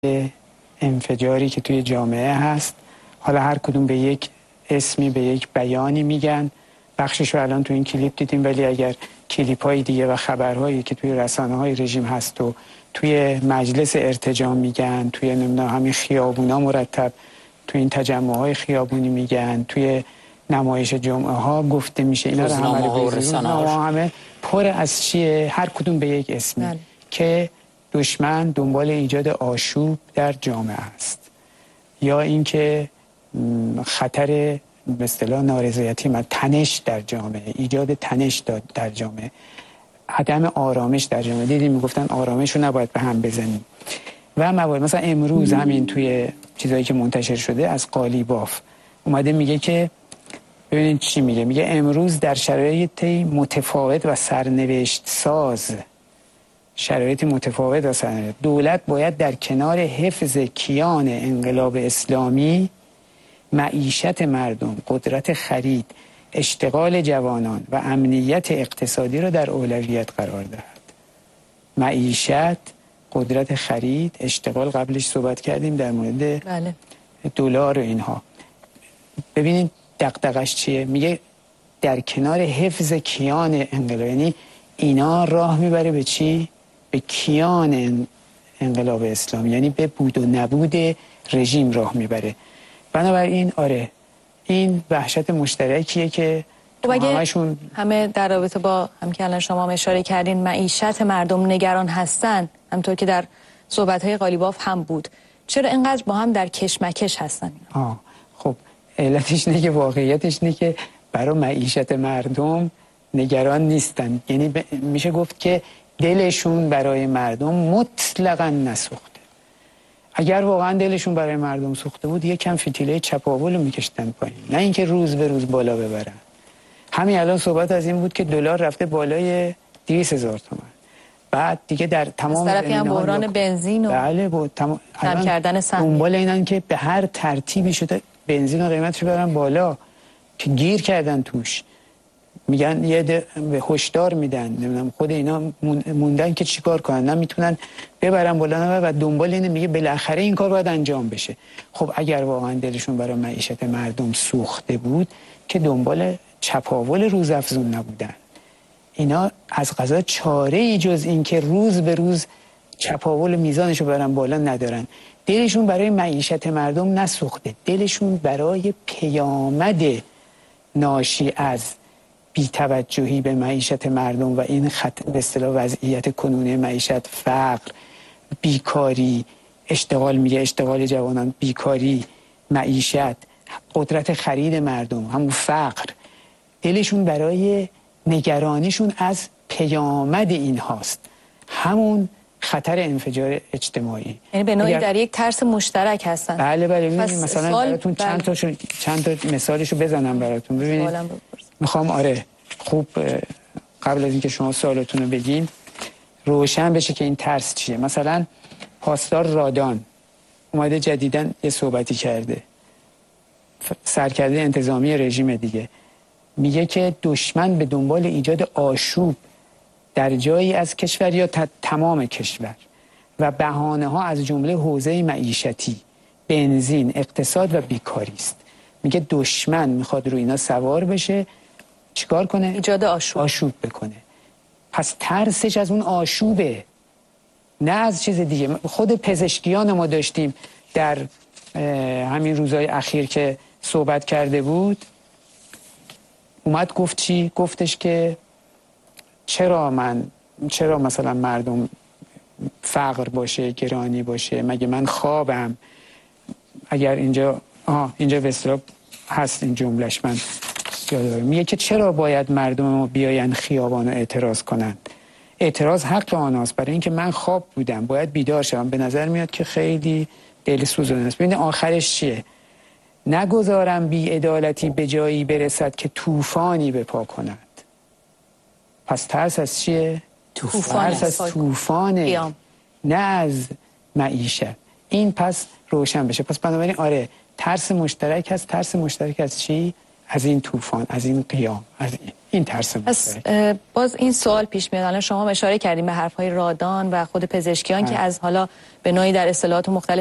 انفجاری که توی جامعه هست. حالا هر کدوم به یک اسمی، به یک بیانی میگن. بخشش رو الان تو این کلیپ دیدیم، ولی اگر کلیپ های دیگه و خبرهایی که توی رسانه های رژیم هست و توی مجلس ارتجاع میگن، توی نمیدونم همین خیابونا مرتب توی این تجمع های خیابونی میگن، توی نمایش جمعه ها گفته میشه، اینا رو همه پر از چیه؟ هر کدوم به یک اسمی که دشمن دنبال ایجاد آشوب در جامعه است، یا اینکه خطر به اصطلاح نارضایتی تنش در جامعه، ایجاد تنش در جامعه، عدم آرامش در جامعه. دیدیم میگفتن آرامش رو نباید به هم بزنیم و موارد. مثلا امروز همین توی چیزایی که منتشر شده از قالیباف اومده میگه که ببینید چی میگه. میگه امروز در شرایطی متفاوت و سرنوشت ساز، شرایط متفاوت و سرنوشت، دولت باید در کنار حفظ کیان انقلاب اسلامی، معیشت مردم، قدرت خرید، اشتغال جوانان و امنیت اقتصادی را در اولویت قرار دهد. معیشت، قدرت خرید، اشتغال، قبلش صحبت کردیم در مورد دلار و اینها. ببینید دغدغش چیه؟ میگه در کنار حفظ کیان انقلاب، یعنی اینا راه میبره به چی؟ به کیان انقلاب اسلامی، یعنی به بود و نبود رژیم راه میبره. بنابراین آره این وحشت مشترکیه که همشون همه در رابطه با هم که الان شما اشاره کردین معیشت مردم نگران هستن، همطور که در صحبت‌های قالیباف هم بود. چرا اینقدر با هم در کشمکش هستن؟ خب علتش اینه که واقعیتش اینه که برای معیشت مردم نگران نیستن. یعنی میشه گفت که دلشون برای مردم مطلقاً نسوخته. اگر واقعا دلشون برای مردم سوخته بود یکم فتیله چپاول رو میکشتن پایین، نه اینکه روز به روز بالا ببرن. همین الان صحبت از این بود که دلار رفته بالای 200,000 تومان. بعد دیگه در تمام از طرفی هم بحران بنزین و بله کم کردن سهم، دنبال اینن که به هر ترتیبی شده بنزین و قیمتش ببرن بالا، که گیر کردن توش. میگن یه به هشدار میدن، نمیدونم خود اینا موندن که چیکار کنن، نمیتونن ببرن بالا و دنبال اینه. میگه بالاخره این کار باید انجام بشه. خب اگر واقعا دلشون برای معیشت مردم سوخته بود که دنبال چپاول روزافزون نبودن. اینا از قضا چاره ای جز این که روز به روز چپاول میزانشو برن بالا ندارن. دلشون برای معیشت مردم نسوخته، دلشون برای پیامد ناشی از بی‌توجهی به معیشت مردم و این به اصطلاح وضعیت کنونی معیشت، فقر، بیکاری، اشتغال جوانان، بیکاری، معیشت، قدرت خرید مردم، همون فقر، دلشون برای نگرانیشون از پیامد این هاست، همون خطر انفجار اجتماعی. یعنی به نوعی در یک ترس مشترک هستن. بله مثلا براتون چند تا مثالشو بزنم براتون. ببینید میخوام خوب قبل از اینکه شما سوالتون رو بگین روشن بشه که این ترس چیه. مثلا پاسدار رادان اومده جدیدن یه صحبتی کرده، سرکرده انتظامی رژیم دیگه، میگه که دشمن به دنبال ایجاد آشوب در جایی از کشور یا تمام کشور و بهانه ها از جمله حوزه معیشتی، بنزین، اقتصاد و بیکاری است. میگه دشمن میخواد روی اینا سوار بشه، چیکار کنه؟ ایجاد آشوب بکنه. پس ترسش از اون آشوبه، نه از چیز دیگه. خود پزشکیان ما داشتیم در همین روزهای اخیر که صحبت کرده بود، اومد گفت چی؟ گفتش که چرا مثلا مردم فقر باشه، گرانی باشه، مگه من خوابم؟ اگر اینجا به اصطلاح هست این جملهش، من میگه که چرا باید مردم ما بیاین خیابان و اعتراض کنن؟ اعتراض حق آناست، برای اینکه من خواب بودم باید بیدار شدم. به نظر میاد که خیلی دلسوزانه است. ببین آخرش چیه؟ نگذارم بی‌عدالتی به جایی برسد که طوفانی بپا کند. پس ترس از چیه؟ ترس از طوفانه، نه از معیشت. این پس روشن بشه. پس بنابراین ترس مشترک هست. ترس مشترک از چی؟ از این طوفان، از این قیام، از این این ترس پس باز این سوال پیش میاد. الان شما اشاره کردیم به حرفهای رادان و خود پزشکیان که از حالا به نوعی در اصطلاحات مختلف